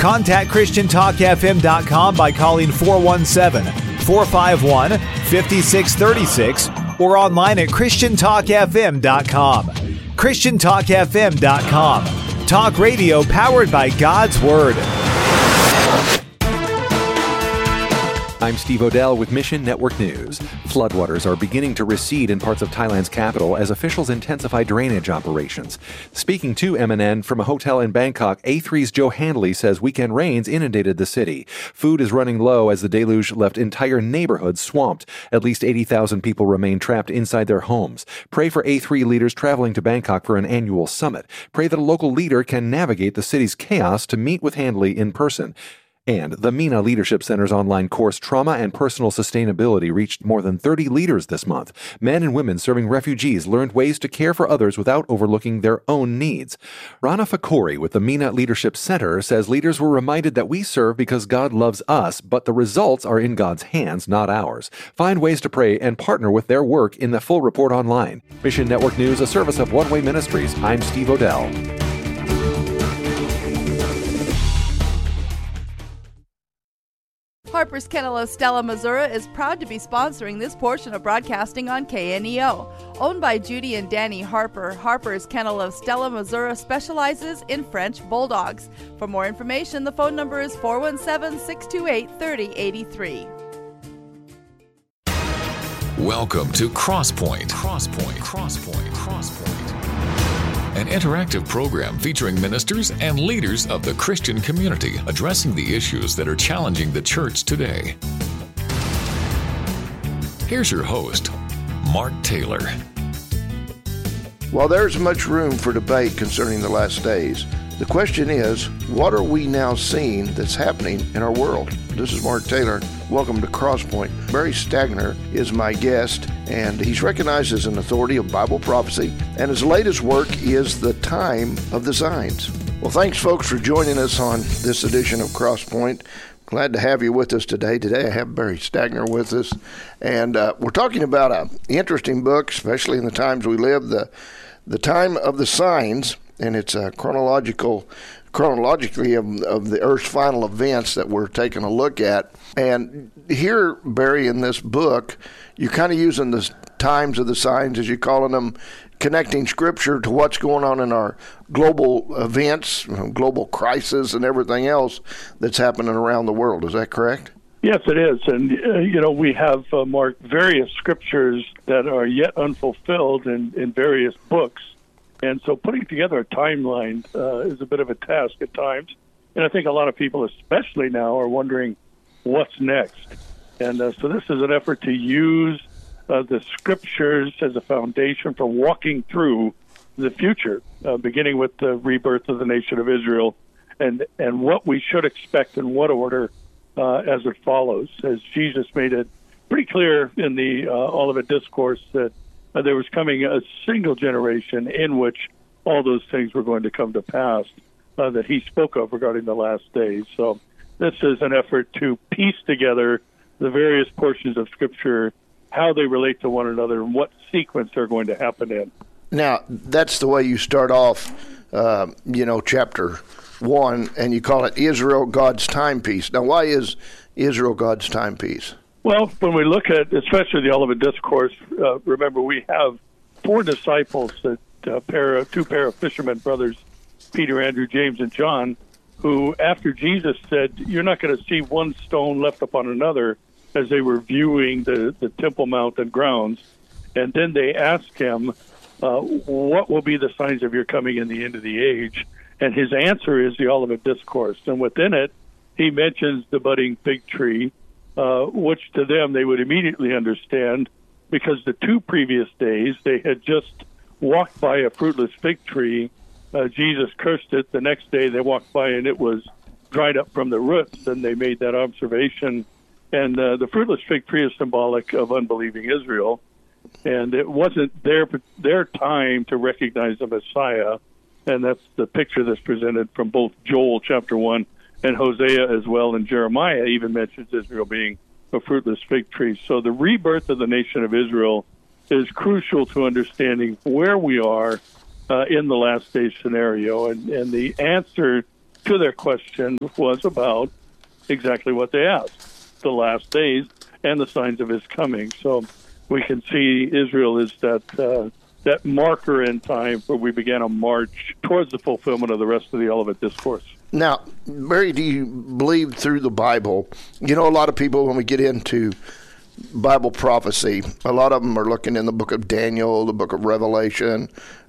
Contact ChristianTalkFM.com by calling 417-451-5636 or online at ChristianTalkFM.com. ChristianTalkFM.com. Talk radio powered by God's Word. I'm Steve Odell with Mission Network News. Floodwaters are beginning to recede in parts of Thailand's capital as officials intensify drainage operations. Speaking to MNN from a hotel in Bangkok, A3's Joe Handley says weekend rains inundated the city. Food is running low as the deluge left entire neighborhoods swamped. At least 80,000 people remain trapped inside their homes. Pray for A3 leaders traveling to Bangkok for an annual summit. Pray that a local leader can navigate the city's chaos to meet with Handley in person. And the MENA Leadership Center's online course, Trauma and Personal Sustainability, reached more than 30 leaders this month. Men and women serving refugees learned ways to care for others without overlooking their own needs. Rana Fakori with the MENA Leadership Center says leaders were reminded that we serve because God loves us, but the results are in God's hands, not ours. Find ways to pray and partner with their work in the full report online. Mission Network News, a service of One Way Ministries. I'm Steve Odell. Harper's Kennel of Stella, Missouri is proud to be sponsoring this portion of broadcasting on KNEO. Owned by Judy and Danny Harper, Harper's Kennel of Stella, Missouri specializes in French Bulldogs. For more information, the phone number is 417-628-3083. Welcome to Crosspoint. An interactive program featuring ministers and leaders of the Christian community addressing the issues that are challenging the church today. Here's your host, Mark Taylor. While there's much room for debate concerning the last days, the question is, what are we now seeing that's happening in our world? This is Mark Taylor. Welcome to Crosspoint. Barry Stagner is my guest, and he's recognized as an authority of Bible prophecy, and his latest work is The Time of the Signs. Well, thanks, folks, for joining us on this edition of Crosspoint. Glad to have you with us today. Today I have Barry Stagner with us, and we're talking about an interesting book, especially in the times we live, The Time of the Signs, and it's a chronologically of the Earth's final events that we're taking a look at. And here, Barry, in this book, you're kind of using the times of the signs, as you're calling them, connecting Scripture to what's going on in our global events, global crisis, and everything else that's happening around the world. Is that correct? Yes, it is. And, we have, Mark, various Scriptures that are yet unfulfilled in various books. And so putting together a timeline is a bit of a task at times. And I think a lot of people, especially now, are wondering what's next. And so this is an effort to use the Scriptures as a foundation for walking through the future, beginning with the rebirth of the nation of Israel and what we should expect in what order as it follows. As Jesus made it pretty clear in the Olivet Discourse that there was coming a single generation in which all those things were going to come to pass that he spoke of regarding the last days. So this is an effort to piece together the various portions of Scripture, how they relate to one another, and what sequence they're going to happen in. Now, that's the way you start off, chapter 1, and you call it Israel, God's timepiece. Now, why is Israel God's timepiece? Well, when we look at, especially the Olivet Discourse, remember we have four disciples, two pair of fishermen brothers, Peter, Andrew, James, and John, who, after Jesus said, "You're not going to see one stone left upon another," as they were viewing the Temple Mount and grounds, and then they asked him, "What will be the signs of your coming in the end of the age?" And his answer is the Olivet Discourse, and within it, he mentions the budding fig tree. Which to them they would immediately understand, because the two previous days they had just walked by a fruitless fig tree. Jesus cursed it. The next day they walked by and it was dried up from the roots, and they made that observation. And the fruitless fig tree is symbolic of unbelieving Israel, and it wasn't their time to recognize the Messiah, and that's the picture that's presented from both Joel chapter 1 and Hosea as well, and Jeremiah even mentions Israel being a fruitless fig tree. So the rebirth of the nation of Israel is crucial to understanding where we are in the last day scenario. And the answer to their question was about exactly what they asked, the last days and the signs of his coming. So we can see Israel is that marker in time where we began a march towards the fulfillment of the rest of the Olivet Discourse. Now, Barry, do you believe through the Bible? You know, a lot of people, when we get into Bible prophecy, a lot of them are looking in the book of Daniel, the book of Revelation,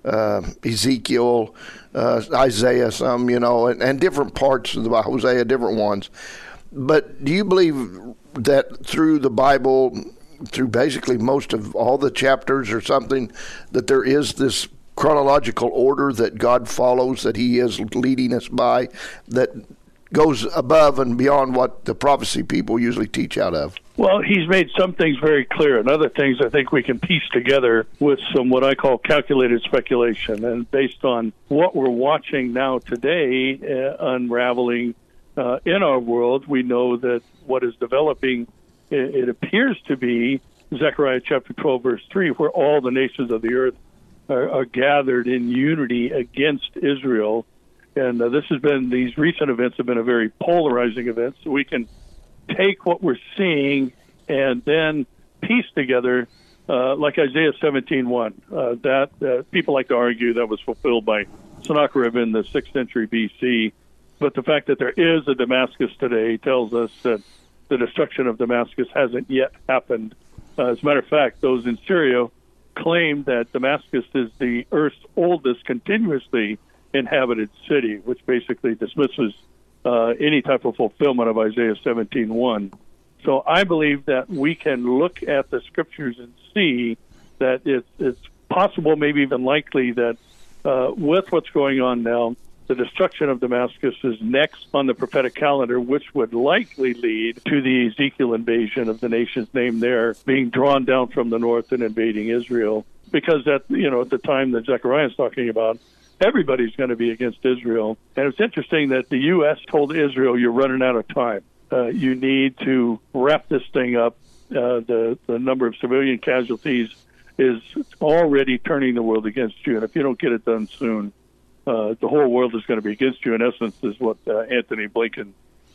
Ezekiel, Isaiah, some, and different parts of the Bible, Hosea, different ones. But do you believe that through the Bible, through basically most of all the chapters or something, that there is this chronological order that God follows, that he is leading us by, that goes above and beyond what the prophecy people usually teach out of? Well, he's made some things very clear, and other things I think we can piece together with some what I call calculated speculation. And based on what we're watching now today, unraveling in our world, we know that what is developing, it appears to be Zechariah chapter 12, verse 3, where all the nations of the earth are gathered in unity against Israel. And these recent events have been a very polarizing event. So we can take what we're seeing and then piece together, like Isaiah 17:1, that people like to argue that was fulfilled by Sennacherib in the 6th century BC. But the fact that there is a Damascus today tells us that the destruction of Damascus hasn't yet happened. As a matter of fact, those in Syria claim that Damascus is the earth's oldest continuously inhabited city, which basically dismisses any type of fulfillment of Isaiah 17:1. So I believe that we can look at the scriptures and see that it's possible, maybe even likely, that with what's going on now, the destruction of Damascus is next on the prophetic calendar, which would likely lead to the Ezekiel invasion of the nations named there being drawn down from the north and invading Israel. Because at the time that Zechariah is talking about, everybody's going to be against Israel. And it's interesting that the U.S. told Israel, you're running out of time. You need to wrap this thing up. The number of civilian casualties is already turning the world against you. And if you don't get it done soon, the whole world is going to be against you, in essence, is what Anthony Blinken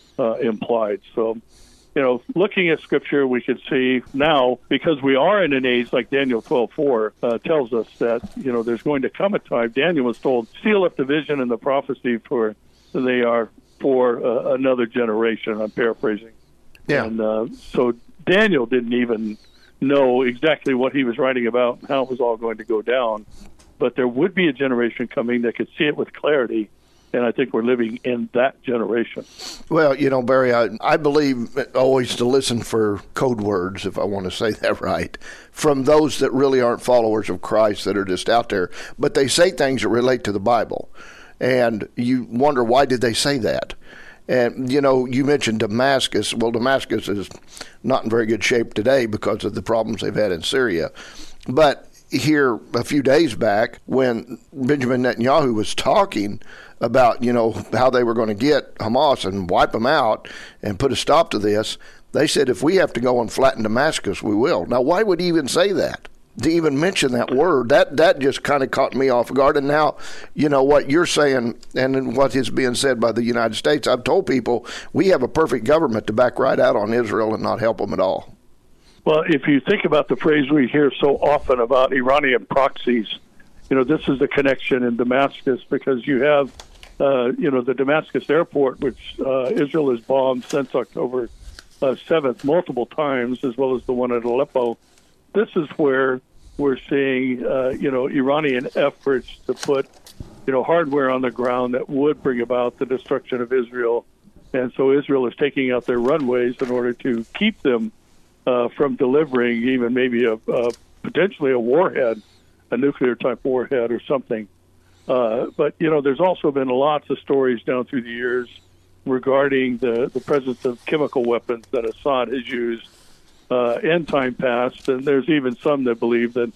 implied. So, looking at Scripture, we can see now, because we are in an age like Daniel 12:4 tells us that, there's going to come a time. Daniel was told, seal up the vision and the prophecy, for they are for another generation. I'm paraphrasing. Yeah. And so Daniel didn't even know exactly what he was writing about and how it was all going to go down. But there would be a generation coming that could see it with clarity, and I think we're living in that generation. Well, Barry, I believe always to listen for code words, if I want to say that right, from those that really aren't followers of Christ, that are just out there. But they say things that relate to the Bible, and you wonder, why did they say that? And, you mentioned Damascus. Well, Damascus is not in very good shape today because of the problems they've had in Syria. But here a few days back, when Benjamin Netanyahu was talking about, how they were going to get Hamas and wipe them out and put a stop to this, they said, if we have to go and flatten Damascus, we will. Now, why would he even say that? To even mention that word, that just kind of caught me off guard. And now, what you're saying and what is being said by the United States, I've told people we have a perfect government to back right out on Israel and not help them at all. Well, if you think about the phrase we hear so often about Iranian proxies, this is the connection in Damascus, because you have, the Damascus airport, which Israel has bombed since October 7th multiple times, as well as the one at Aleppo. This is where we're seeing, Iranian efforts to put, hardware on the ground that would bring about the destruction of Israel. And so Israel is taking out their runways in order to keep them from delivering even maybe potentially a warhead, a nuclear-type warhead or something. But, there's also been lots of stories down through the years regarding the presence of chemical weapons that Assad has used in time past. And there's even some that believe that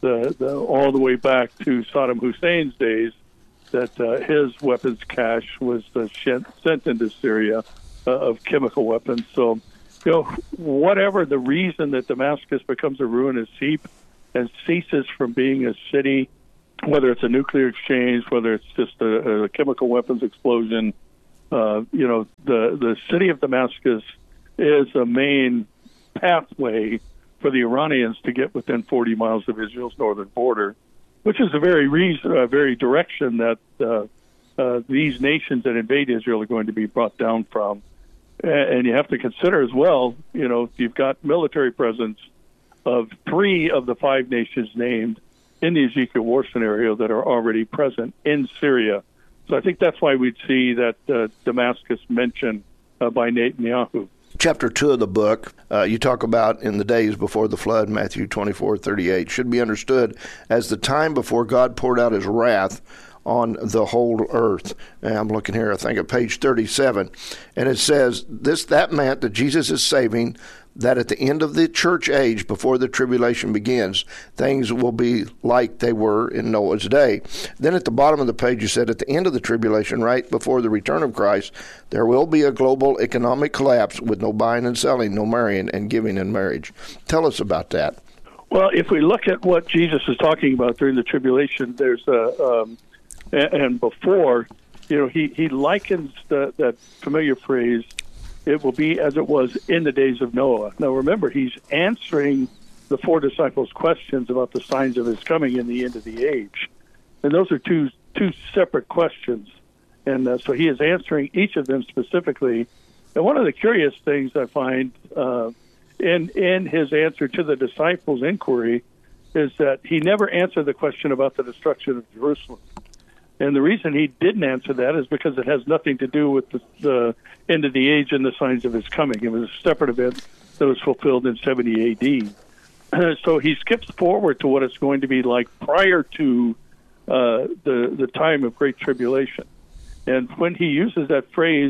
all the way back to Saddam Hussein's days, that his weapons cache was sent into Syria of chemical weapons. So, whatever the reason that Damascus becomes a ruinous heap and ceases from being a city, whether it's a nuclear exchange, whether it's just a chemical weapons explosion, The city of Damascus is a main pathway for the Iranians to get within 40 miles of Israel's northern border, which is a very direction that these nations that invade Israel are going to be brought down from. And you have to consider as well, you've got military presence of 3 of the 5 nations named in the Ezekiel war scenario that are already present in Syria. So I think that's why we'd see that Damascus mentioned by Netanyahu. Chapter 2 of the book, you talk about in the days before the flood, Matthew 24:38, should be understood as the time before God poured out his wrath on the whole earth. And I'm looking here, I think, at page 37. And it says, that meant that Jesus is saving, that at the end of the church age, before the tribulation begins, things will be like they were in Noah's day. Then at the bottom of the page, you said at the end of the tribulation, right before the return of Christ, there will be a global economic collapse with no buying and selling, no marrying and giving in marriage. Tell us about that. Well, if we look at what Jesus is talking about during the tribulation, there's and before, he likens that familiar phrase, it will be as it was in the days of Noah. Now, remember, he's answering the 4 disciples' questions about the signs of his coming in the end of the age. And those are two separate questions. And so he is answering each of them specifically. And one of the curious things I find in his answer to the disciples' inquiry is that he never answered the question about the destruction of Jerusalem. And the reason he didn't answer that is because it has nothing to do with the end of the age and the signs of his coming. It was a separate event that was fulfilled in 70 A.D. So he skips forward to what it's going to be like prior to the time of Great Tribulation. And when he uses that phrase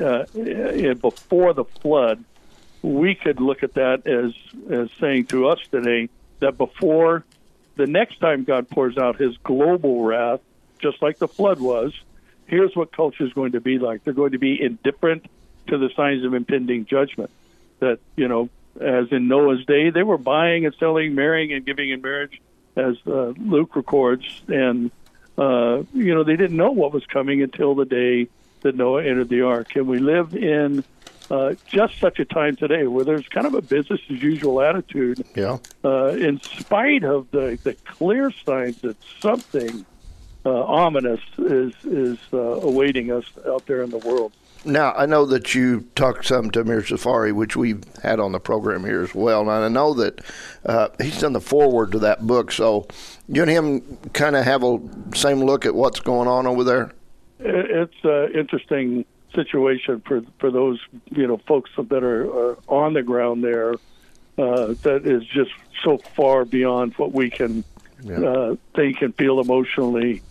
before the flood, we could look at that as saying to us today that before the next time God pours out his global wrath, just like the flood was, here's what culture is going to be like. They're going to be indifferent to the signs of impending judgment. That, as in Noah's day, they were buying and selling, marrying and giving in marriage, as Luke records. And, they didn't know what was coming until the day that Noah entered the ark. And we live in just such a time today where there's kind of a business as usual attitude. Yeah. In spite of the clear signs that something ominous is awaiting us out there in the world. Now, I know that you talked some to Amir Safari, which we've had on the program here as well, and I know that he's done the foreword to that book, so you and him kind of have a same look at what's going on over there? It's an interesting situation for those folks that are on the ground there. That is just so far beyond what we can think and feel emotionally.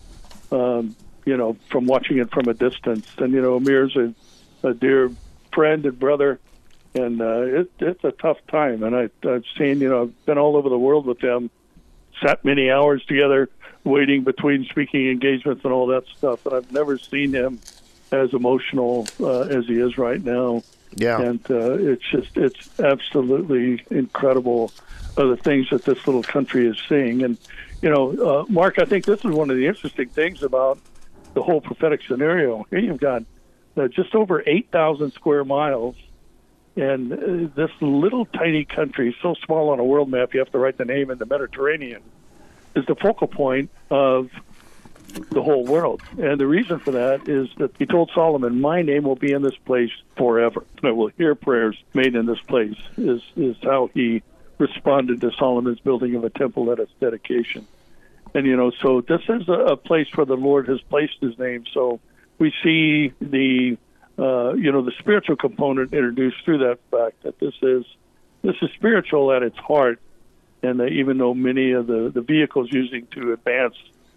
From watching it from a distance. And, Amir's a dear friend and brother, and it's a tough time. And I've seen, I've been all over the world with them, sat many hours together, waiting between speaking engagements and all that stuff. And I've never seen him as emotional as he is right now. Yeah. And it's absolutely incredible the things that this little country is seeing. And, Mark, I think this is one of the interesting things about the whole prophetic scenario. Here you've got just over 8,000 square miles, and this little tiny country, so small on a world map, you have to write the name in the Mediterranean, is the focal point of the whole world. And the reason for that is that he told Solomon, my name will be in this place forever. I will hear prayers made in this place, is how he responded to Solomon's building of a temple at its dedication. And, so this is a place where the Lord has placed his name. So we see the spiritual component introduced through that fact that this is spiritual at its heart. And that even though many of the vehicles used to advance,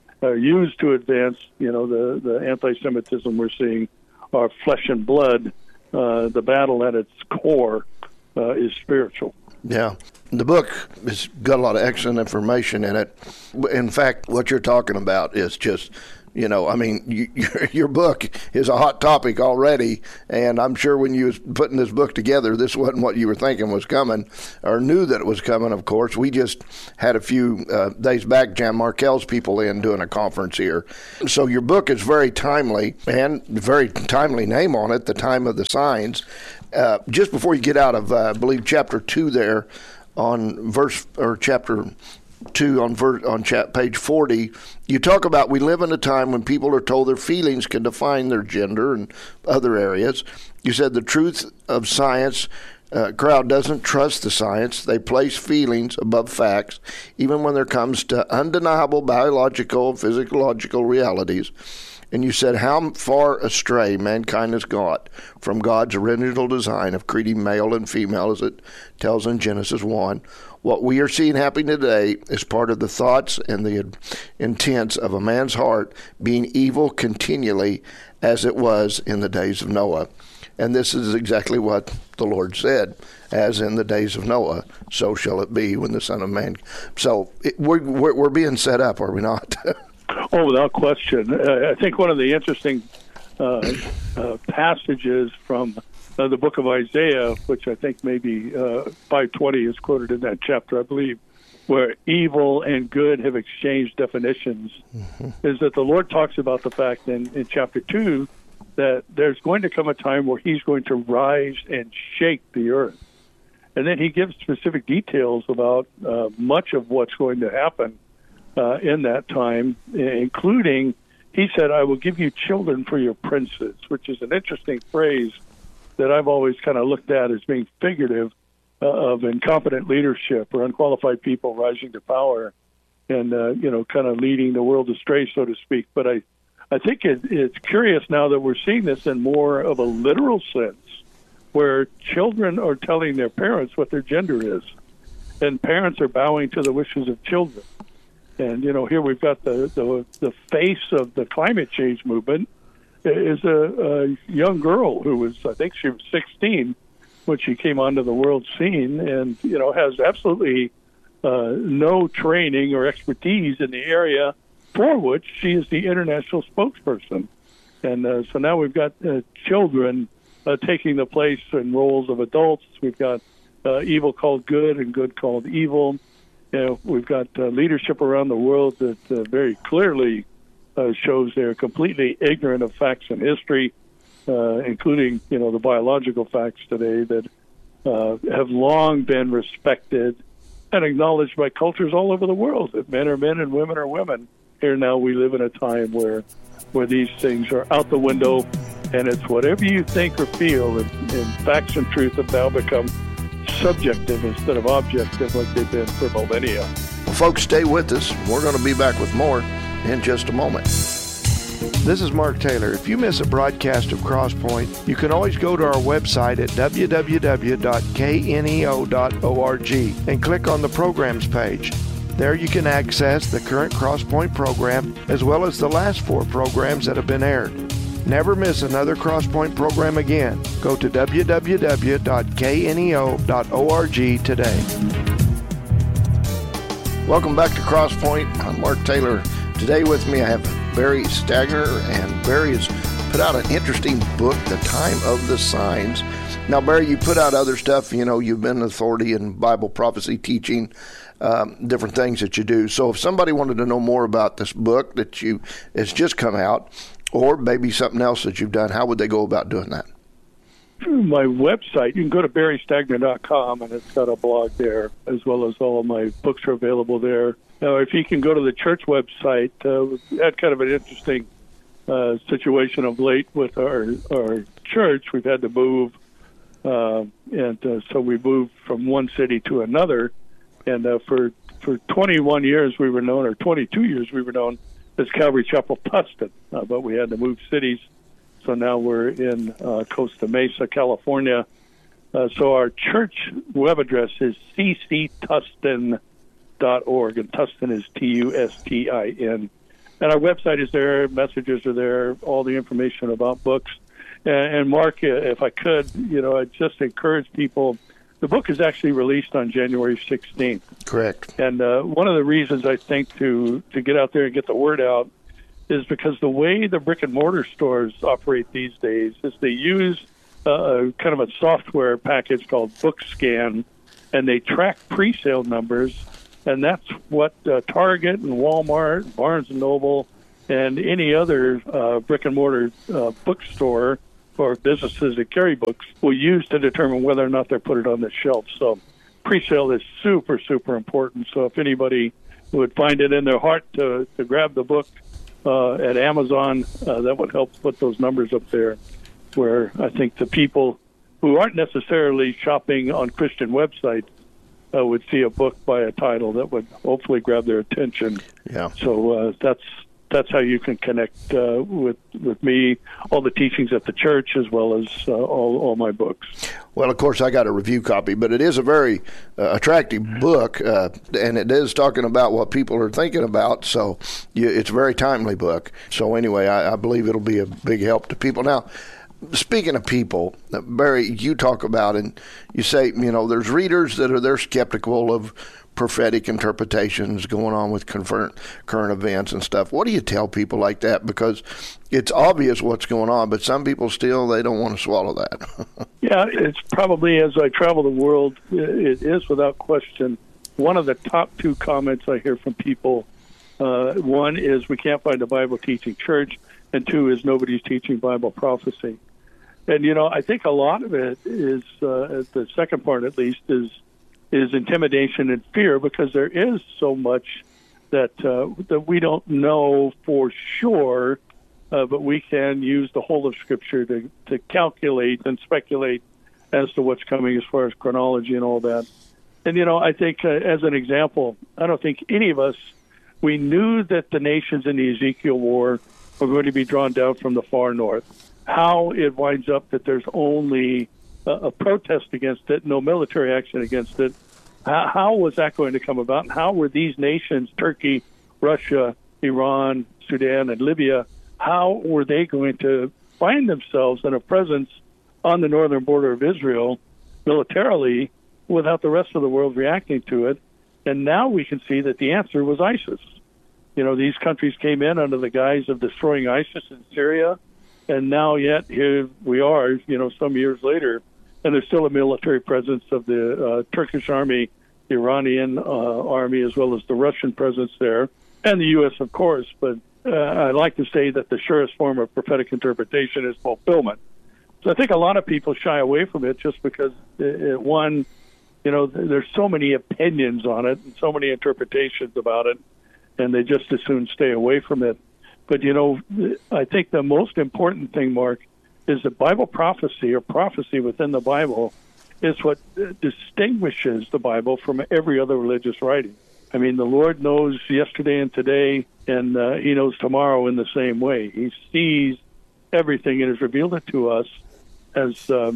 the anti-Semitism we're seeing are flesh and blood, the battle at its core is spiritual. Yeah. The book has got a lot of excellent information in it. In fact, what you're talking about is just You know, I mean, your book is a hot topic already, and I'm sure when you was putting this book together, this wasn't what you were thinking was coming, or knew that it was coming, of course. We just had a few days back Jan Markell's people in doing a conference here. So your book is very timely, and very timely name on it, The Time of the Signs. Just before you get out of, I believe, chapter 2 there, on chapter 2 on page 40, you talk about we live in a time when people are told their feelings can define their gender and other areas. You said the truth of science crowd doesn't trust the science. They place feelings above facts, even when there comes to undeniable biological, physiological realities. And you said how far astray mankind has got from God's original design of creating male and female, as it tells in Genesis 1. What we are seeing happening today is part of the thoughts and the intents of a man's heart being evil continually, as it was in the days of Noah. And this is exactly what the Lord said, as in the days of Noah, so shall it be when the Son of Man. So we're being set up, are we not? Oh, without question. I think one of the interesting passages from the book of Isaiah, which I think maybe 5:20 is quoted in that chapter, I believe, where evil and good have exchanged definitions, is that the Lord talks about the fact in chapter 2 that there's going to come a time where he's going to rise and shake the earth. And then he gives specific details about much of what's going to happen in that time, including, he said, I will give you children for your princes, which is an interesting phrase that I've always kind of looked at as being figurative of incompetent leadership or unqualified people rising to power and, kind of leading the world astray, so to speak. But I think it's curious now that we're seeing this in more of a literal sense, where children are telling their parents what their gender is, and parents are bowing to the wishes of children. And, here we've got the face of the climate change movement is a young girl who was, I think she was 16 when she came onto the world scene, and, has absolutely no training or expertise in the area for which she is the international spokesperson. And so now we've got children taking the place and roles of adults. We've got evil called good and good called evil. We've got leadership around the world that very clearly shows they're completely ignorant of facts and history, including, the biological facts today that have long been respected and acknowledged by cultures all over the world, that men are men and women are women. Here now we live in a time where these things are out the window, and it's whatever you think or feel, and facts and truth have now become subjective instead of objective like they've been for millennia. Well, folks, stay with us. We're going to be back with more in just a moment. This is Mark Taylor. If you miss a broadcast of Crosspoint, you can always go to our website at www.kneo.org and click on the programs page. There you can access the current Crosspoint program as well as the last 4 programs that have been aired. Never miss another Crosspoint program again. Go to www.kneo.org today. Welcome back to Crosspoint. I'm Mark Taylor. Today with me I have Barry Stagner, and Barry has put out an interesting book, The Time of the Signs. Now, Barry, you put out other stuff. You've been an authority in Bible prophecy teaching, different things that you do. So if somebody wanted to know more about this book that it's just come out, or maybe something else that you've done, how would they go about doing that? Through my website, you can go to barrystagner.com, and it's got a blog there, as well as all of my books are available there. Now, if you can go to the church website, we had kind of an interesting situation of late with our church. We've had to move, and so we moved from one city to another. And for 21 years we were known, or 22 years we were known as Calvary Chapel Tustin, but we had to move cities. So now we're in Costa Mesa, California. So our church web address is cctustin.org, and Tustin is Tustin. And our website is there, messages are there, all the information about books. And Mark, if I could, I'd just encourage people. The book is actually released on January 16th. Correct. And one of the reasons I think to get out there and get the word out is because the way the brick and mortar stores operate these days is they use kind of a software package called BookScan, and they track pre-sale numbers, and that's what Target and Walmart, Barnes & Noble, and any other brick and mortar bookstore or businesses that carry books will use to determine whether or not they're put it on the shelf. So pre-sale is super, super important. So if anybody would find it in their heart to grab the book at Amazon, that would help put those numbers up there, where I think the people who aren't necessarily shopping on Christian websites would see a book by a title that would hopefully grab their attention. Yeah. So that's how you can connect with me, all the teachings at the church, as well as all my books. Well, of course, I got a review copy, but it is a very attractive book, and it is talking about what people are thinking about, so it's a very timely book. So anyway, I believe it'll be a big help to people. Now, speaking of people, Barry, you talk about, and you say, there's readers that they're skeptical of prophetic interpretations going on with current events and stuff. What do you tell people like that? Because it's obvious what's going on, but some people still, they don't want to swallow that. Yeah, it's probably, as I travel the world, it is without question one of the top two comments I hear from people. One is we can't find a Bible teaching church, and two is nobody's teaching Bible prophecy. And, I think a lot of it is, the second part at least, is intimidation and fear, because there is so much that we don't know for sure, but we can use the whole of Scripture to calculate and speculate as to what's coming as far as chronology and all that. And, I think as an example, I don't think any of us, we knew that the nations in the Ezekiel war were going to be drawn down from the far north. How it winds up that there's only a protest against it, no military action against it. How was that going to come about? And how were these nations, Turkey, Russia, Iran, Sudan, and Libya, how were they going to find themselves in a presence on the northern border of Israel militarily without the rest of the world reacting to it? And now we can see that the answer was ISIS. These countries came in under the guise of destroying ISIS in Syria, and now yet here we are, some years later, and there's still a military presence of the Turkish army, the Iranian army, as well as the Russian presence there, and the U.S., of course. But I like to say that the surest form of prophetic interpretation is fulfillment. So I think a lot of people shy away from it just because, there's so many opinions on it and so many interpretations about it, and they just as soon stay away from it. But, I think the most important thing, Mark, is that Bible prophecy, or prophecy within the Bible, is what distinguishes the Bible from every other religious writing. I mean, the Lord knows yesterday and today, and He knows tomorrow in the same way. He sees everything and has revealed it to us. As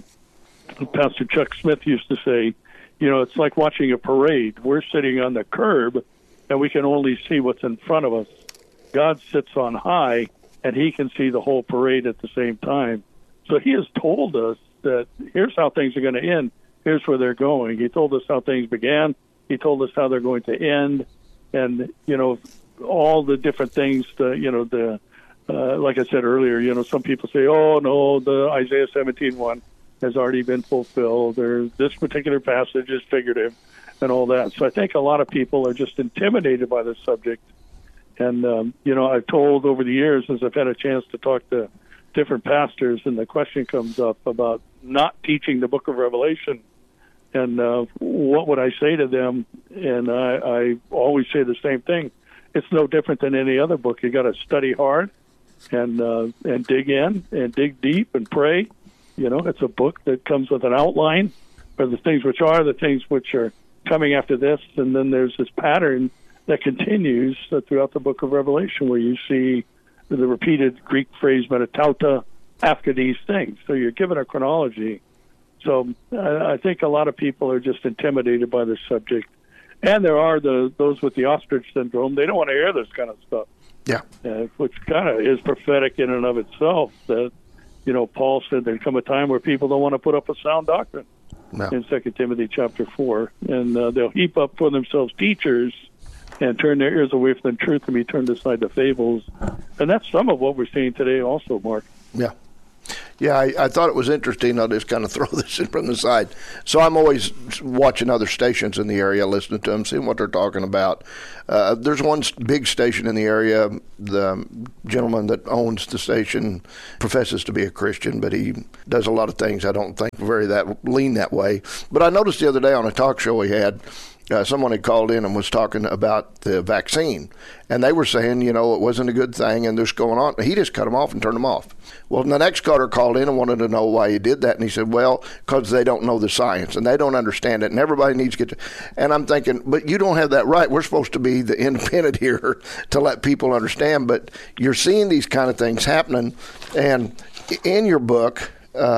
Pastor Chuck Smith used to say, it's like watching a parade. We're sitting on the curb, and we can only see what's in front of us. God sits on high, and He can see the whole parade at the same time. So He has told us that here's how things are going to end. Here's where they're going. He told us how things began. He told us how they're going to end. And, all the different things, like I said earlier, some people say, oh, no, the Isaiah 17:1 has already been fulfilled. Or this particular passage is figurative and all that. So I think a lot of people are just intimidated by this subject. And, I've told over the years, as I've had a chance to talk to different pastors, and the question comes up about not teaching the book of Revelation. And what would I say to them? And I always say the same thing. It's no different than any other book. You got to study hard and dig in and dig deep and pray. It's a book that comes with an outline for the things which are, the things which are coming after this. And then there's this pattern that continues throughout the book of Revelation, where you see the repeated Greek phrase metatauta, after these things. So you're given a chronology. So I think a lot of people are just intimidated by this subject. And there are those with the ostrich syndrome. They don't want to hear this kind of stuff. Yeah. Which kind of is prophetic in and of itself. That, Paul said there'd come a time where people don't want to put up a sound doctrine. No. In 2 Timothy chapter 4. And they'll heap up for themselves teachers and turn their ears away from the truth and be turned aside to fables. And that's some of what we're seeing today also, Mark. Yeah. Yeah, I thought it was interesting. I'll just kind of throw this in from the side. So I'm always watching other stations in the area, listening to them, seeing what they're talking about. There's one big station in the area. The gentleman that owns the station professes to be a Christian, but he does a lot of things I don't think lean that way. But I noticed the other day on a talk show he had, someone had called in and was talking about the vaccine. And they were saying, it wasn't a good thing and this going on. He just cut them off and turned them off. Well, the next caller called in and wanted to know why he did that. And he said, well, because they don't know the science and they don't understand it. And everybody needs to get to. And I'm thinking, but you don't have that right. We're supposed to be the independent here to let people understand. But you're seeing these kind of things happening. And in your book,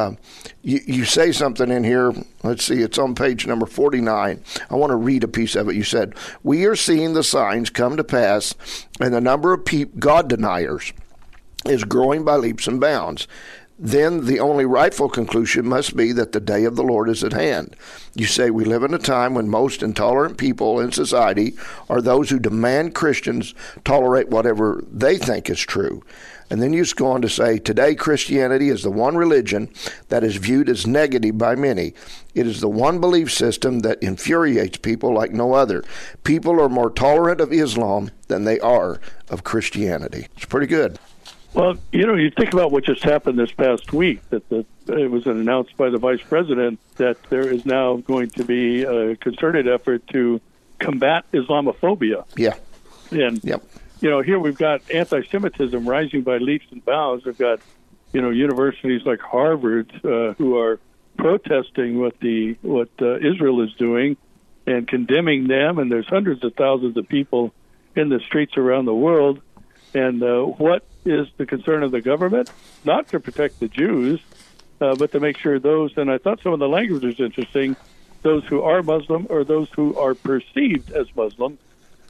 you say something in here. Let's see, it's on page number 49. I want to read a piece of it. You said, we are seeing the signs come to pass, and the number of God deniers is growing by leaps and bounds. Then the only rightful conclusion must be that the day of the Lord is at hand. You say we live in a time when most intolerant people in society are those who demand Christians tolerate whatever they think is true. And then you just go on to say, today Christianity is the one religion that is viewed as negative by many. It is the one belief system that infuriates people like no other. People are more tolerant of Islam than they are of Christianity. It's pretty good. Well, you think about what just happened this past week, that it was announced by the vice president that there is now going to be a concerted effort to combat Islamophobia. Yeah. And yep. Here we've got anti-Semitism rising by leaps and bounds. We've got, universities like Harvard who are protesting what Israel is doing and condemning them. And there's hundreds of thousands of people in the streets around the world. And what is the concern of the government? Not to protect the Jews, but to make sure those, and I thought some of the language was interesting, those who are Muslim or those who are perceived as Muslim,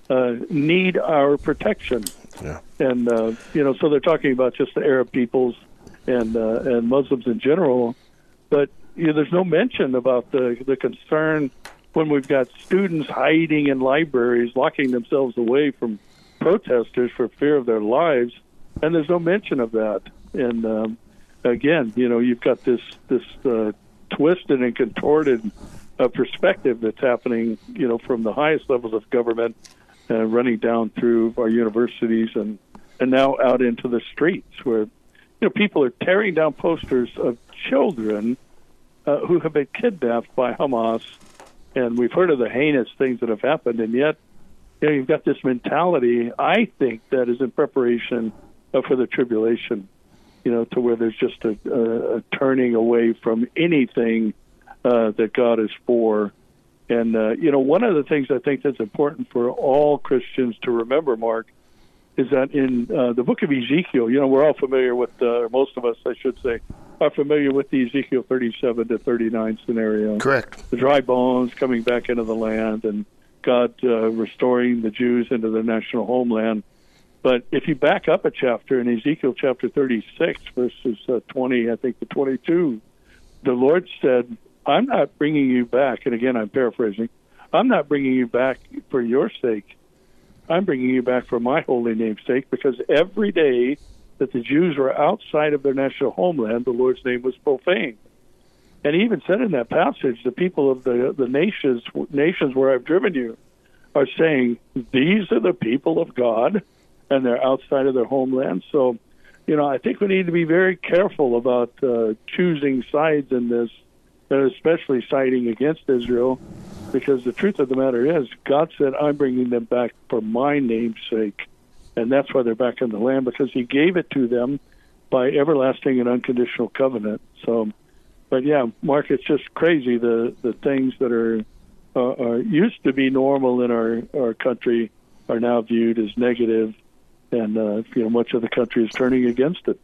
need our protection. Yeah. And, so they're talking about just the Arab peoples and Muslims in general. But there's no mention about the concern when we've got students hiding in libraries, locking themselves away from protesters for fear of their lives. And there's no mention of that. And, again, you've got this twisted and contorted perspective that's happening, from the highest levels of government running down through our universities and now out into the streets where, people are tearing down posters of children who have been kidnapped by Hamas. And we've heard of the heinous things that have happened. And yet, you've got this mentality, I think, that is in preparation for the tribulation, to where there's just a turning away from anything that God is for. And, one of the things I think that's important for all Christians to remember, Mark, is that in the book of Ezekiel, we're all familiar with, or most of us, I should say, are familiar with the Ezekiel 37 to 39 scenario. Correct. The dry bones coming back into the land and God restoring the Jews into their national homeland. But if you back up a chapter in Ezekiel chapter 36, verses 20, I think, to 22, the Lord said, I'm not bringing you back, and again, I'm paraphrasing, I'm not bringing you back for your sake. I'm bringing you back for my holy name's sake, because every day that the Jews were outside of their national homeland, the Lord's name was profaned. And he even said in that passage, the people of the nations where I've driven you are saying, these are the people of God, and they're outside of their homeland. So, I think we need to be very careful about choosing sides in this, and especially siding against Israel, because the truth of the matter is, God said, I'm bringing them back for my name's sake. And that's why they're back in the land, because he gave it to them by everlasting and unconditional covenant. So, but yeah, Mark, it's just crazy, the things that are used to be normal in our country are now viewed as negative, and much of the country is turning against it.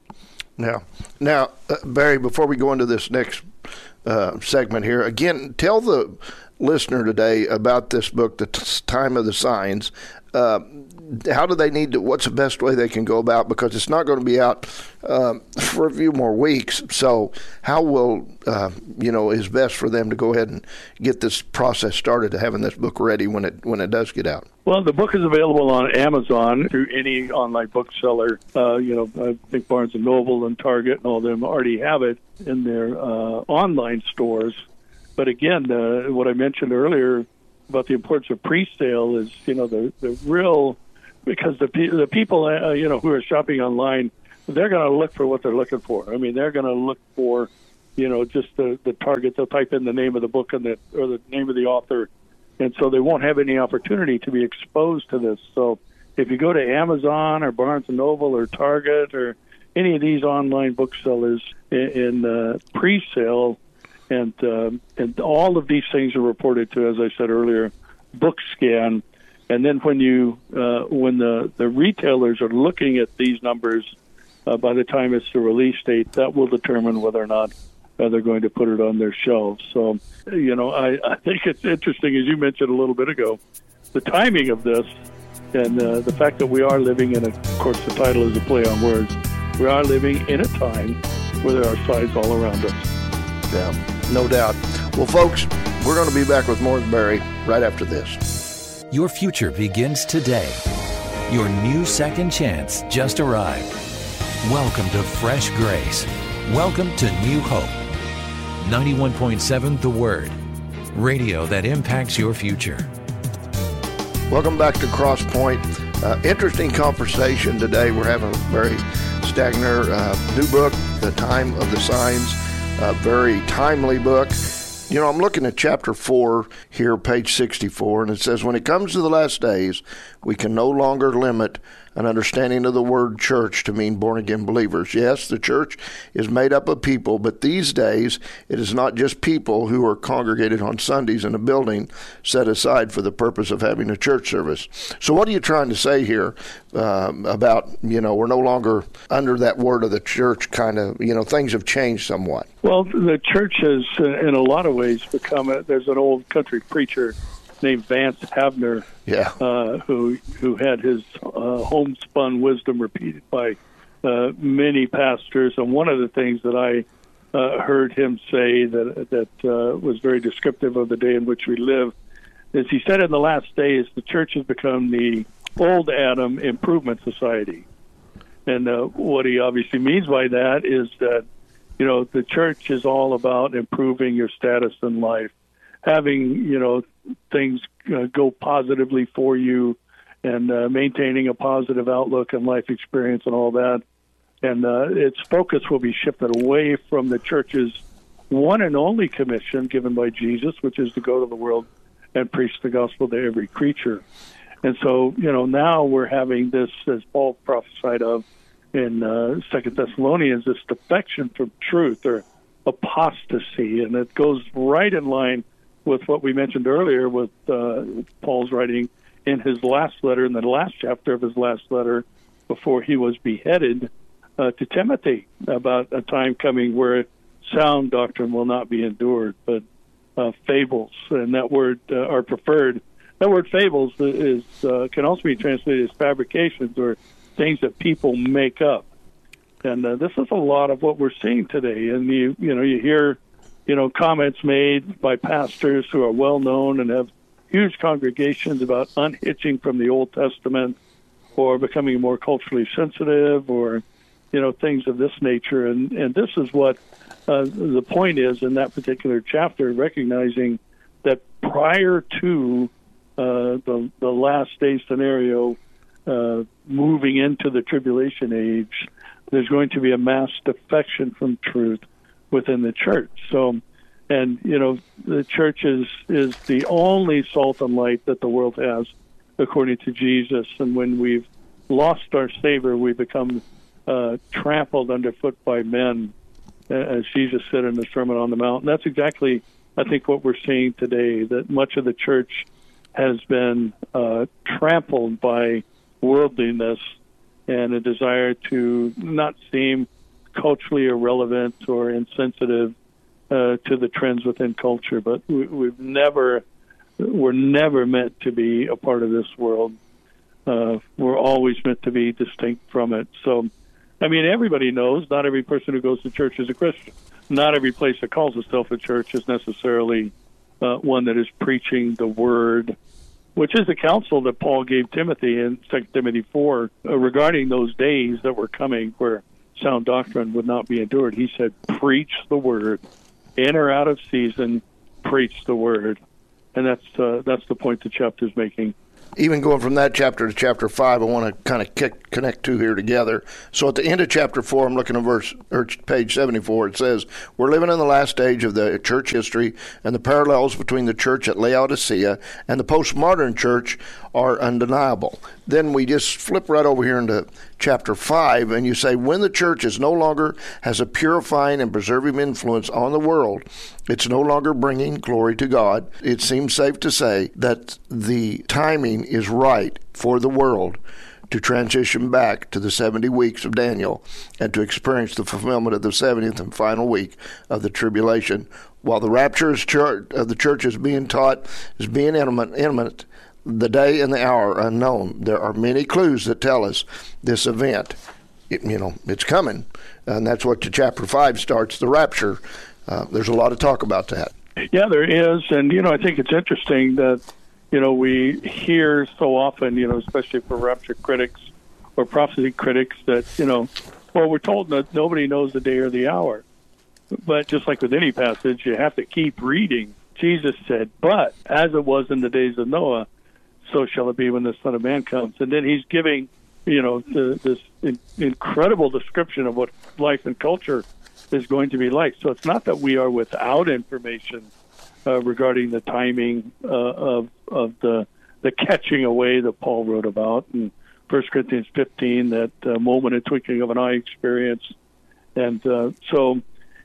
Now, Barry, before we go into this next segment here, again, tell the listener today about this book, The Time of the Signs. how do they need to, what's the best way they can go about, because it's not going to be out for a few more weeks. So how will, is best for them to go ahead and get this process started to having this book ready when it does get out? Well, the book is available on Amazon through any online bookseller. I think Barnes & Noble and Target and all of them already have it in their online stores. But again, what I mentioned earlier about the importance of pre-sale is, the real, because the people, who are shopping online, they're going to look for what they're looking for. I mean, they're going to look for, just the target. They'll type in the name of the book or the name of the author. And so they won't have any opportunity to be exposed to this. So if you go to Amazon or Barnes & Noble or Target or any of these online booksellers in pre-sale, and all of these things are reported to, as I said earlier, BookScan. And then when the retailers are looking at these numbers, by the time it's the release date, that will determine whether or not they're going to put it on their shelves. So, I think it's interesting, as you mentioned a little bit ago, the timing of this and the fact that we are living in of course, the title is a play on words, we are living in a time where there are signs all around us. Yeah, no doubt. Well, folks, we're going to be back with more of Barry right after this. Your future begins today. Your new second chance just arrived. Welcome to Fresh Grace. Welcome to New Hope. 91.7 The Word. Radio that impacts your future. Welcome back to Cross Point. Interesting conversation today. We're having Barry Stagner, new book, The Time of the Signs. Very timely book. I'm looking at chapter 4 here, page 64, and it says, when it comes to the last days, we can no longer limit an understanding of the word church to mean born-again believers. Yes, the church is made up of people, but these days it is not just people who are congregated on Sundays in a building set aside for the purpose of having a church service. So what are you trying to say here about, we're no longer under that word of the church kind of, things have changed somewhat? Well, the church has, in a lot of ways, there's an old country preacher named Vance Havner, who had his homespun wisdom repeated by many pastors. And one of the things that I heard him say that was very descriptive of the day in which we live is he said in the last days the church has become the old Adam improvement society. And what he obviously means by that is that, the church is all about improving your status in life, having, things go positively for you, and maintaining a positive outlook and life experience and all that. And its focus will be shifted away from the church's one and only commission given by Jesus, which is to go to the world and preach the gospel to every creature. And so, now we're having this, as Paul prophesied of in 2 Thessalonians, this defection from truth or apostasy. And it goes right in line with what we mentioned earlier with Paul's writing in his last letter, in the last chapter of his last letter before he was beheaded, to Timothy, about a time coming where sound doctrine will not be endured, but fables. And that word, our preferred, that word fables is can also be translated as fabrications or things that people make up. And this is a lot of what we're seeing today. And you hear comments made by pastors who are well known and have huge congregations about unhitching from the Old Testament or becoming more culturally sensitive or, things of this nature. And this is what the point is in that particular chapter, recognizing that prior to the last day scenario, moving into the tribulation age, there's going to be a mass defection from truth within the church. So, and the church is the only salt and light that the world has, according to Jesus. And when we've lost our savor, we become trampled underfoot by men, as Jesus said in the Sermon on the Mount. And that's exactly, I think, what we're seeing today, that much of the church has been trampled by worldliness and a desire to not seem culturally irrelevant or insensitive to the trends within culture. But we're never meant to be a part of this world. We're always meant to be distinct from it. So, I mean, everybody knows not every person who goes to church is a Christian. Not every place that calls itself a church is necessarily one that is preaching the word, which is the counsel that Paul gave Timothy in 2 Timothy 4 regarding those days that were coming where sound doctrine would not be endured. He said, preach the word. In or out of season, preach the word. And that's the point the chapter's making. Even going from that chapter to chapter 5, I want to kind of connect two here together. So at the end of chapter 4, I'm looking at page 74, it says, we're living in the last stage of the church history, and the parallels between the church at Laodicea and the postmodern church are undeniable. Then we just flip right over here into chapter 5, and you say, when the church is no longer has a purifying and preserving influence on the world, it's no longer bringing glory to God. It seems safe to say that the timing is right for the world to transition back to the 70 weeks of Daniel and to experience the fulfillment of the 70th and final week of the tribulation. While the rapture of the church is being taught, is being imminent, the day and the hour are unknown. There are many clues that tell us this event, it's coming. And that's what chapter 5 starts, the rapture. There's a lot of talk about that. Yeah, there is. And, I think it's interesting that, we hear so often, especially for rapture critics or prophecy critics that, we're told that nobody knows the day or the hour. But just like with any passage, you have to keep reading. Jesus said, but as it was in the days of Noah, so shall it be when the Son of Man comes. And then he's giving, this incredible description of what life and culture is going to be like. So it's not that we are without information regarding the timing of the catching away that Paul wrote about in 1 Corinthians 15, that moment and twinkling of an eye experience. And so,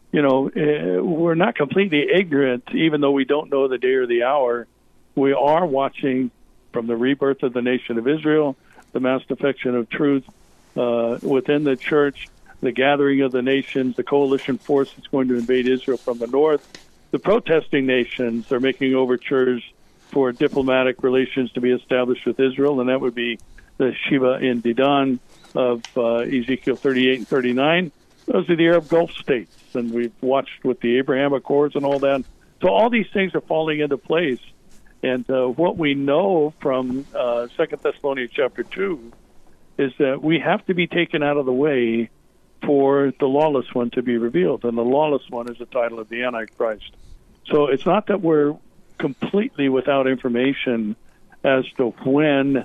we're not completely ignorant, even though we don't know the day or the hour. We are watching from the rebirth of the nation of Israel, the mass defection of truth within the church, the gathering of the nations, the coalition force that's going to invade Israel from the north. The protesting nations are making overtures for diplomatic relations to be established with Israel, and that would be the Sheba and Dedan of Ezekiel 38 and 39. Those are the Arab Gulf states, and we've watched with the Abraham Accords and all that. So all these things are falling into place. And what we know from 2 Thessalonians chapter 2 is that we have to be taken out of the way for the lawless one to be revealed. And the lawless one is the title of the Antichrist. So it's not that we're completely without information as to when,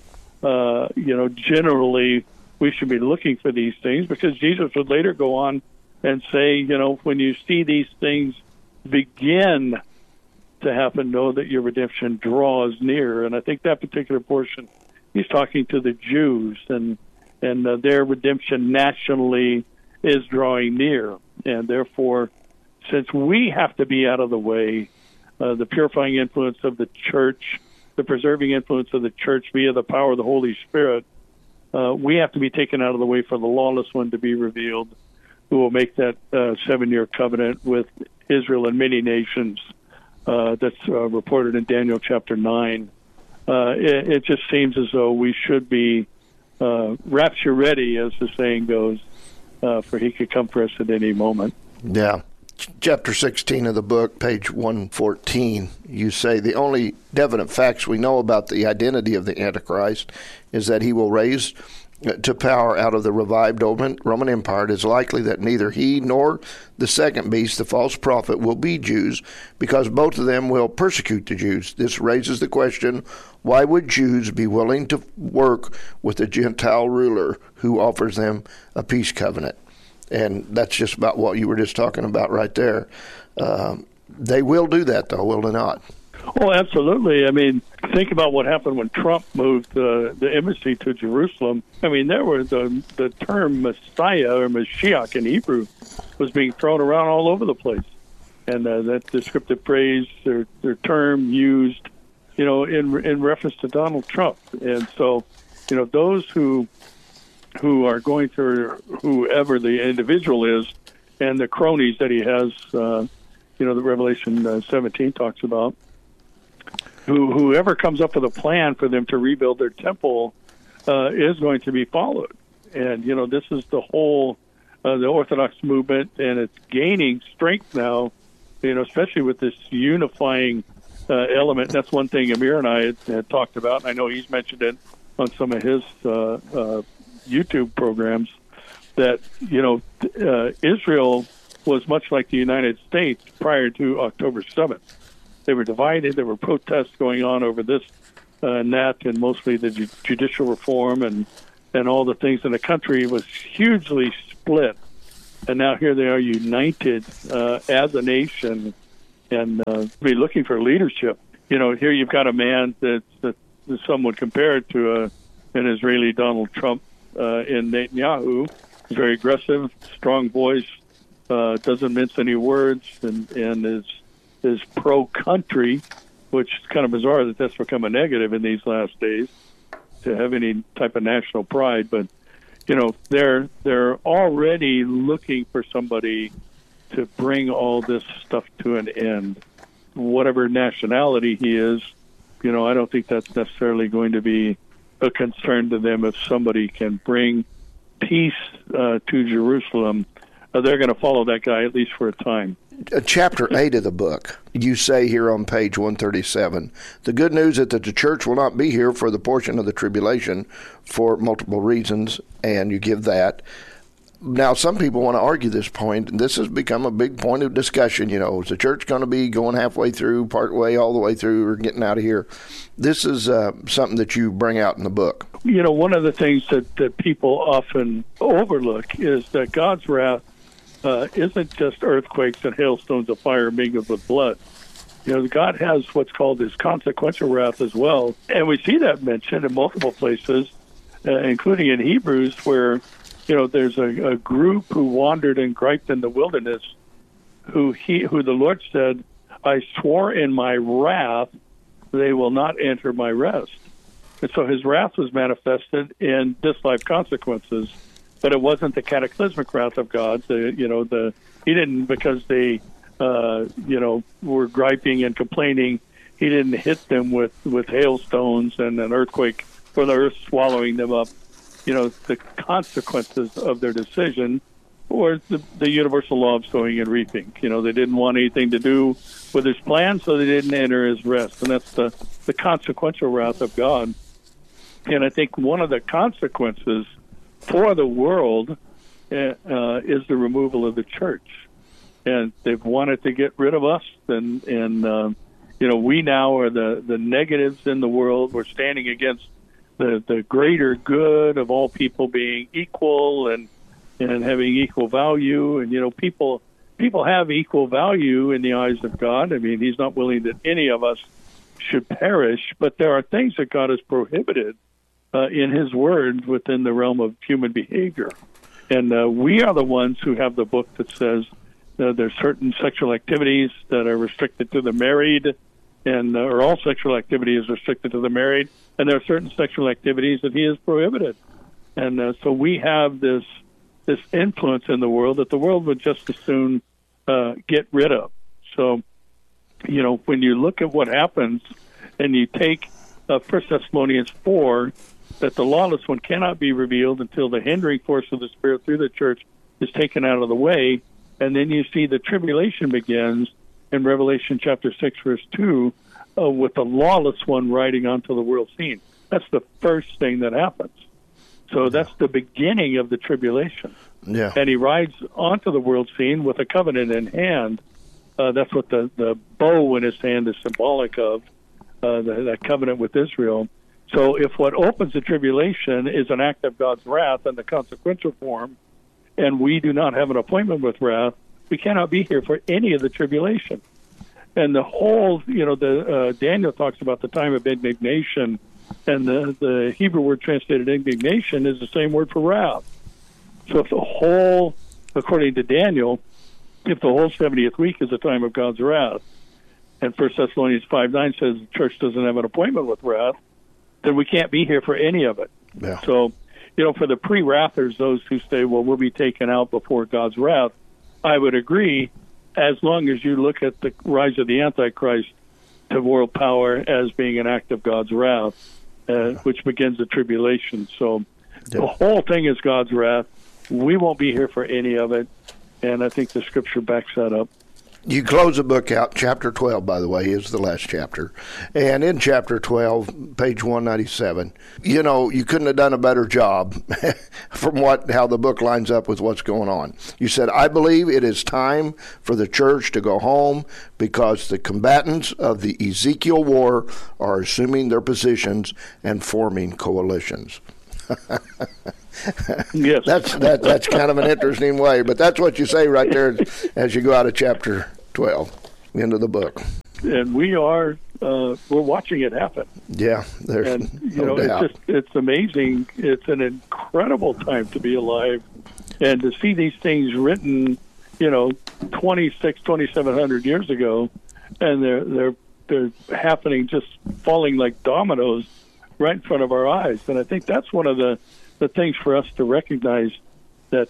generally we should be looking for these things, because Jesus would later go on and say, when you see these things begin to happen, know that your redemption draws near. And I think that particular portion, he's talking to the Jews, and their redemption nationally is drawing near. And therefore, since we have to be out of the way, the purifying influence of the church, the preserving influence of the church via the power of the Holy Spirit, we have to be taken out of the way for the lawless one to be revealed, who will make that 7-year covenant with Israel and many nations that's reported in Daniel chapter 9. It just seems as though we should be rapture ready, as the saying goes, for he could come for us at any moment. Yeah. Chapter 16 of the book, page 114, you say the only definite facts we know about the identity of the Antichrist is that he will raise to power out of the revived Roman Empire. It is likely that neither he nor the second beast, the false prophet, will be Jews, because both of them will persecute the Jews. This raises the question, why would Jews be willing to work with a Gentile ruler who offers them a peace covenant? And that's just about what you were just talking about right there. They will do that, though, will they not? Oh, absolutely. I mean, think about what happened when Trump moved the embassy to Jerusalem. I mean, there was the term Messiah or Mashiach in Hebrew was being thrown around all over the place. And that descriptive phrase, their term used, in reference to Donald Trump. And so, those who are going through whoever the individual is and the cronies that he has, the Revelation 17 talks about, whoever comes up with a plan for them to rebuild their temple, is going to be followed. And, this is the whole, the Orthodox movement, and it's gaining strength now, especially with this unifying element. That's one thing Amir and I had talked about, and I know he's mentioned it on some of his YouTube programs, that, Israel was much like the United States prior to October 7th. They were divided. There were protests going on over this and that, and mostly the judicial reform and all the things in the country was hugely split. And now here they are united as a nation and be looking for leadership. Here you've got a man that some would compare it to an Israeli Donald Trump in Netanyahu. He's very aggressive, strong voice, doesn't mince any words, and is pro-country, which is kind of bizarre that that's become a negative in these last days, to have any type of national pride. But, they're already looking for somebody to bring all this stuff to an end. Whatever nationality he is, I don't think that's necessarily going to be a concern to them. If somebody can bring peace to Jerusalem, they're going to follow that guy at least for a time. Chapter 8 of the book, you say here on page 137, the good news is that the church will not be here for the portion of the tribulation for multiple reasons, and you give that. Now, some people want to argue this point, and this has become a big point of discussion. Is the church going to be going halfway through, part way, all the way through, or getting out of here? This is something that you bring out in the book. One of the things that people often overlook is that God's wrath isn't just earthquakes and hailstones of fire mingled with blood. God has what's called his consequential wrath as well. And we see that mentioned in multiple places, including in Hebrews, where, there's a group who wandered and griped in the wilderness, who the Lord said, I swore in my wrath, they will not enter my rest. And so his wrath was manifested in this life consequences. But it wasn't the cataclysmic wrath of God. He didn't, because they, were griping and complaining, he didn't hit them with hailstones and an earthquake or the earth swallowing them up. The consequences of their decision or the universal law of sowing and reaping. They didn't want anything to do with his plan, so they didn't enter his rest. And that's the consequential wrath of God. And I think one of the consequences for the world is the removal of the church, and they've wanted to get rid of us. And we now are the negatives in the world. We're standing against the greater good of all people being equal and having equal value. And people have equal value in the eyes of God. I mean, He's not willing that any of us should perish, but there are things that God has prohibited in His Word within the realm of human behavior. And we are the ones who have the book that says there's certain sexual activities that are restricted to the married, or all sexual activity is restricted to the married, and there are certain sexual activities that He has prohibited. And so we have this influence in the world that the world would just as soon get rid of. So, when you look at what happens and you take 1 Thessalonians 4, that the lawless one cannot be revealed until the hindering force of the Spirit through the church is taken out of the way. And then you see the tribulation begins in Revelation chapter 6, verse 2, with the lawless one riding onto the world scene. That's the first thing that happens. So that's the beginning of the tribulation. Yeah. And he rides onto the world scene with a covenant in hand. That's what the bow in his hand is symbolic of, that covenant with Israel. So if what opens the tribulation is an act of God's wrath in the consequential form, and we do not have an appointment with wrath, we cannot be here for any of the tribulation. And the whole, Daniel talks about the time of indignation, and the Hebrew word translated indignation is the same word for wrath. So if the whole, according to Daniel, if the whole 70th week is the time of God's wrath, and 1 Thessalonians 5:9 says the church doesn't have an appointment with wrath, then we can't be here for any of it. Yeah. So, for the pre-wrathers, those who say, well, we'll be taken out before God's wrath, I would agree, as long as you look at the rise of the Antichrist to world power as being an act of God's wrath. which begins the tribulation. So the whole thing is God's wrath. We won't be here for any of it, and I think the Scripture backs that up. You close the book out. Chapter 12, by the way, is the last chapter. And in chapter 12, page 197, you couldn't have done a better job from how the book lines up with what's going on. You said, I believe it is time for the church to go home because the combatants of the Ezekiel war are assuming their positions and forming coalitions. Yes, that's kind of an interesting way, but that's what you say right there as you go out of chapter 12 into the book. And we're watching it happen. Yeah, there's no doubt. It's amazing. It's an incredible time to be alive, and to see these things written, 2,700 years ago, and they're happening, just falling like dominoes right in front of our eyes. And I think that's one of the things for us to recognize that,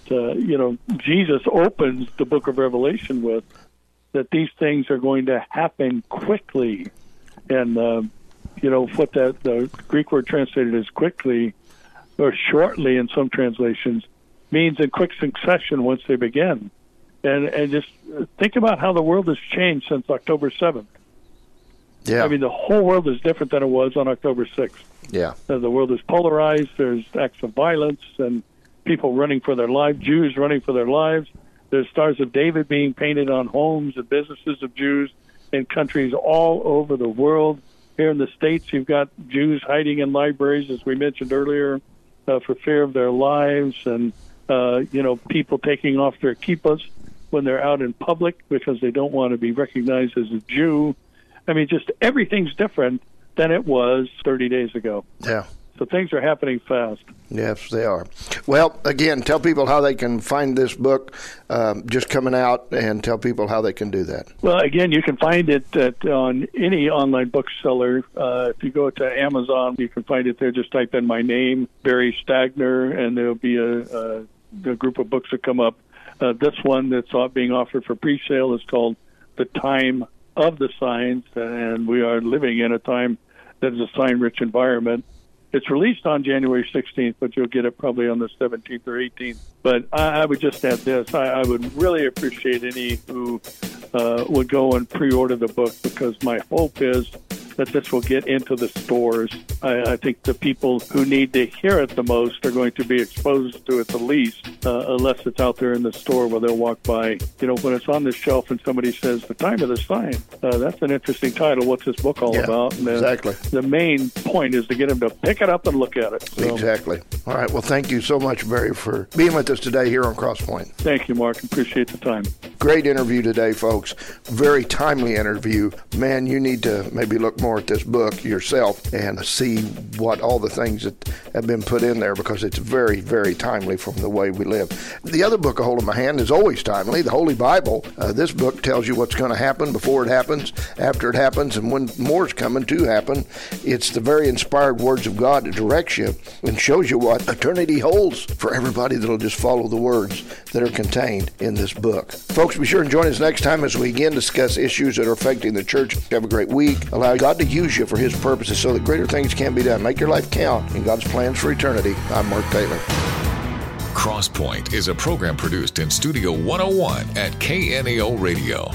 Jesus opens the book of Revelation with, that these things are going to happen quickly. And, what the Greek word translated as quickly or shortly in some translations means in quick succession once they begin. And just think about how the world has changed since October 7th. Yeah. I mean, the whole world is different than it was on October 6th. Yeah. The world is polarized. There's acts of violence and people running for their lives, Jews running for their lives. There's Stars of David being painted on homes and businesses of Jews in countries all over the world. Here in the States, you've got Jews hiding in libraries, as we mentioned earlier, for fear of their lives, and, people taking off their kippahs when they're out in public because they don't want to be recognized as a Jew. I mean, just everything's different than it was 30 days ago. Yeah. So things are happening fast. Yes, they are. Well, again, tell people how they can find this book just coming out, and tell people how they can do that. Well, again, you can find it on any online bookseller. If you go to Amazon, you can find it there. Just type in my name, Barry Stagner, and there'll be a group of books that come up. This one that's being offered for pre-sale is called The Time of the Signs, and we are living in a time that is a sign-rich environment. It's released on January 16th, but you'll get it probably on the 17th or 18th. But I would just add this. I would really appreciate any who would go and pre-order the book, because my hope is that this will get into the stores. I think the people who need to hear it the most are going to be exposed to it the least, unless it's out there in the store where they'll walk by. When it's on the shelf and somebody says, The Time of the Sign, that's an interesting title. What's this book all about? And exactly. The main point is to get them to pick it up and look at it. So, exactly. All right. Well, thank you so much, Barry, for being with us today here on Crosspoint. Thank you, Mark. Appreciate the time. Great interview today, folks. Very timely interview. Man, you need to maybe look more at this book yourself and see what all the things that have been put in there, because it's very, very timely from the way we live. The other book I hold in my hand is always timely, the Holy Bible. This book tells you what's going to happen before it happens, after it happens, and when more's coming to happen. It's the very inspired words of God that directs you and shows you what eternity holds for everybody that'll just follow the words that are contained in this book. Folks, be sure and join us next time as we again discuss issues that are affecting the church. Have a great week. Allow God to use you for His purposes so that greater things can be done. Make your life count in God's plans for eternity. I'm Mark Taylor. Crosspoint is a program produced in Studio 101 at KNEO Radio.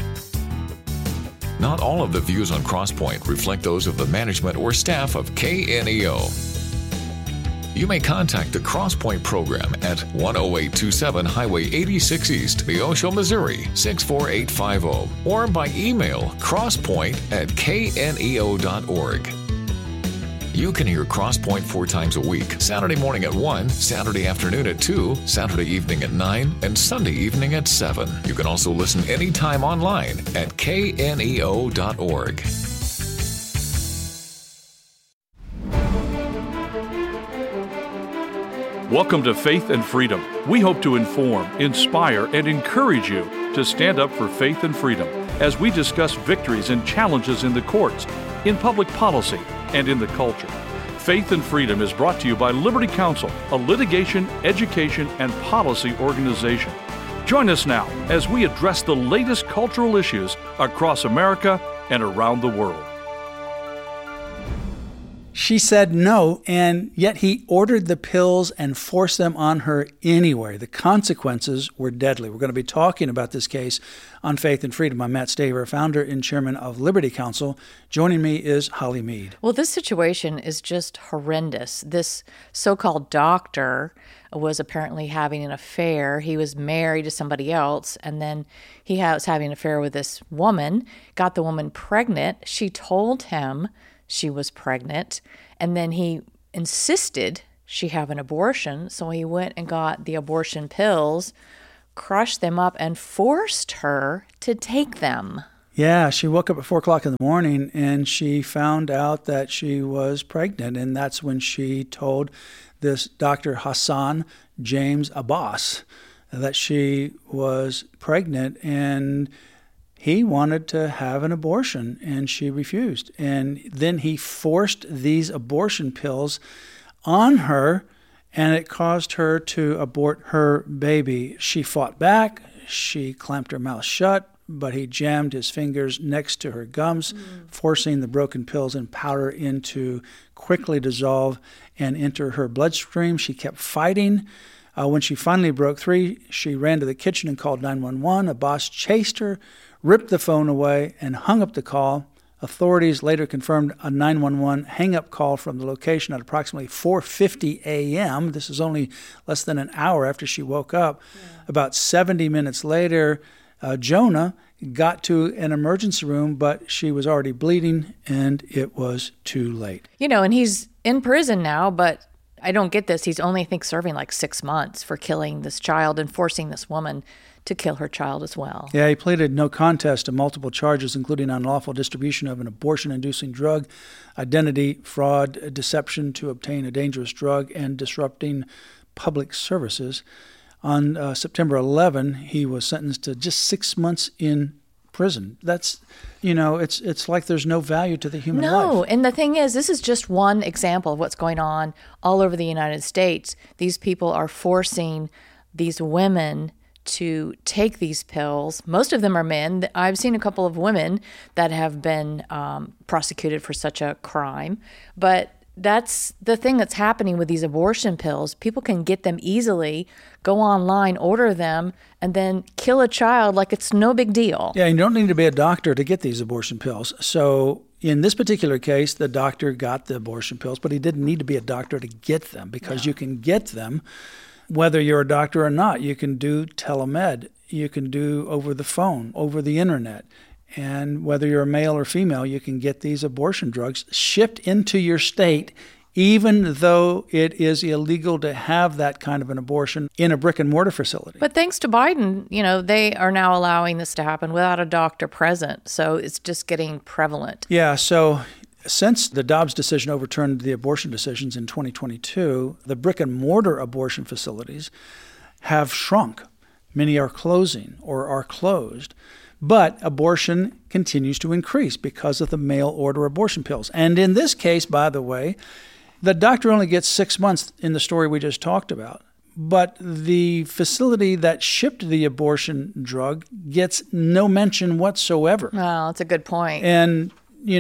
Not all of the views on Crosspoint reflect those of the management or staff of KNEO. You may contact the Crosspoint program at 10827 Highway 86 East, Neosho, Missouri 64850, or by email crosspoint@kneo.org. You can hear Crosspoint 4 times a week: Saturday morning at 1, Saturday afternoon at 2, Saturday evening at 9, and Sunday evening at 7. You can also listen anytime online at kneo.org. Welcome to Faith and Freedom. We hope to inform, inspire, and encourage you to stand up for faith and freedom as we discuss victories and challenges in the courts, in public policy, and in the culture. Faith and Freedom is brought to you by Liberty Counsel, a litigation, education, and policy organization. Join us now as we address the latest cultural issues across America and around the world. She said no, and yet he ordered the pills and forced them on her anyway. The consequences were deadly. We're going to be talking about this case on Faith and Freedom. I'm Matt Staver, founder and chairman of Liberty Counsel. Joining me is Holly Mead. Well, this situation is just horrendous. This so-called doctor was apparently having an affair. He was married to somebody else, and then he was having an affair with this woman, got the woman pregnant. She told him she was pregnant, and then he insisted she have an abortion, so he went and got the abortion pills, crushed them up, and forced her to take them. Yeah, she woke up at 4 o'clock in the morning, and she found out that she was pregnant, and that's when she told this Dr. Hassan James Abbas that she was pregnant, and he wanted to have an abortion, and she refused. And then he forced these abortion pills on her, and it caused her to abort her baby. She fought back. She clamped her mouth shut, but he jammed his fingers next to her gums, forcing the broken pills and powder in to quickly dissolve and enter her bloodstream. She kept fighting. When she finally broke free, she ran to the kitchen and called 911. Abbas chased her, ripped the phone away, and hung up the call. Authorities later confirmed a 911 hang-up call from the location at approximately 4:50 a.m. This is only less than an hour after she woke up. Yeah. About 70 minutes later, Jonah got to an emergency room, but she was already bleeding, and it was too late. And he's in prison now, but I don't get this. He's only, I think, serving like 6 months for killing this child and forcing this woman to kill her child as well. Yeah, he pleaded no contest to multiple charges, including unlawful distribution of an abortion-inducing drug, identity fraud, deception to obtain a dangerous drug, and disrupting public services. On September 11, he was sentenced to just 6 months in prison. That's, it's like there's no value to the human life. No, and the thing is, this is just one example of what's going on all over the United States. These people are forcing these women to take these pills. Most of them are men. I've seen a couple of women that have been prosecuted for such a crime, but that's the thing that's happening with these abortion pills. People can get them easily, go online, order them, and then kill a child like it's no big deal. Yeah, you don't need to be a doctor to get these abortion pills. So in this particular case, the doctor got the abortion pills, but he didn't need to be a doctor to get them, because you can get them whether you're a doctor or not. You can do telemed. You can do over the phone, over the internet. And whether you're a male or female, you can get these abortion drugs shipped into your state, even though it is illegal to have that kind of an abortion in a brick and mortar facility. But thanks to Biden, they are now allowing this to happen without a doctor present. So it's just getting prevalent. Yeah, so since the Dobbs decision overturned the abortion decisions in 2022, the brick and mortar abortion facilities have shrunk. Many are closing or are closed. But abortion continues to increase because of the mail order abortion pills. And in this case, by the way, the doctor only gets 6 months in the story we just talked about. But the facility that shipped the abortion drug gets no mention whatsoever. Well, that's a good point. And,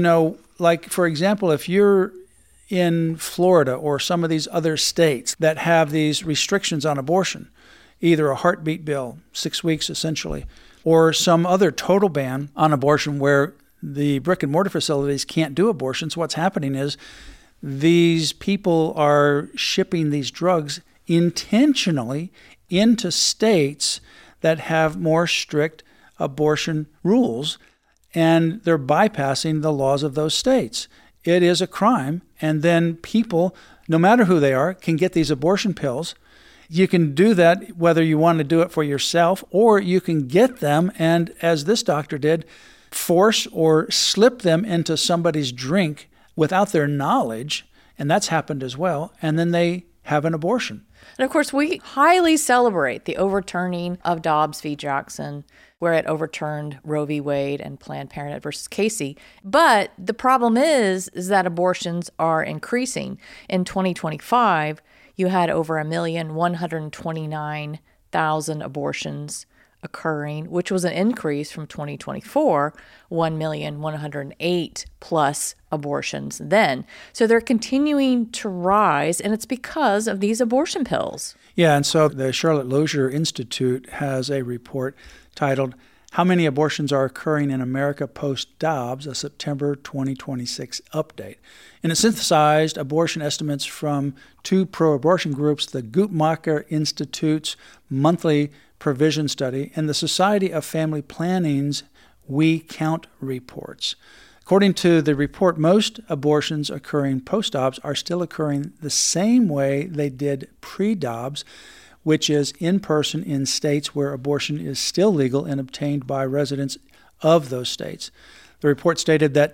like, for example, if you're in Florida or some of these other states that have these restrictions on abortion, either a heartbeat bill, 6 weeks essentially, or some other total ban on abortion where the brick and mortar facilities can't do abortions, what's happening is these people are shipping these drugs intentionally into states that have more strict abortion rules, and they're bypassing the laws of those states. It is a crime, and then people, no matter who they are, can get these abortion pills. You can do that whether you want to do it for yourself, or you can get them and, as this doctor did, force or slip them into somebody's drink without their knowledge, and that's happened as well, and then they have an abortion. And of course, we highly celebrate the overturning of Dobbs v. Jackson, where it overturned Roe v. Wade and Planned Parenthood versus Casey. But the problem is that abortions are increasing. In 2025, you had over 1,129,000 abortions occurring, which was an increase from 2024, 1,108 plus abortions then. So they're continuing to rise, and it's because of these abortion pills. Yeah, and so the Charlotte Lozier Institute has a report titled How Many Abortions Are Occurring in America Post-Dobbs, a September 2026 update. And it synthesized abortion estimates from two pro-abortion groups, the Guttmacher Institute's monthly provision study and the Society of Family Planning's We Count reports. According to the report, most abortions occurring post-Dobbs are still occurring the same way they did pre-Dobbs, which is in person in states where abortion is still legal and obtained by residents of those states. The report stated that